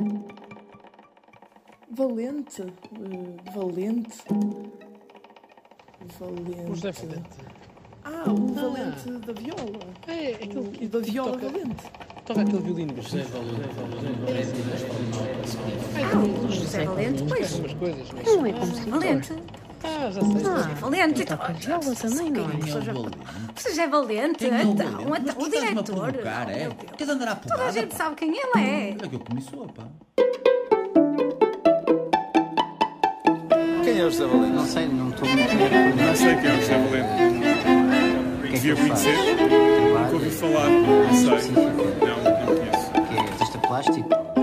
Valente. Valente. O José Valente. O Valente da viola. É aquele que Da viola toca, Valente. toca aquele violino. José Valente. O José Valente, pois. Umas coisas, mas... Não é como José Valente. Já sei. José Valente. Toca viola também, não é? José Valente. Quem é o Valente? Então, Mas o tu estás-me a diretor. provocar, é? Meu Deus. Queres andar à porrada? Toda a gente pá? sabe quem ele é. Olha que eu comi sopa. Quem é o José Valente? Não sei, não estou muito bem. Não sei quem é o José Valente. Devia conhecer. Nunca ouvi falar. Não sei. Não conheço. Que é artista plástico?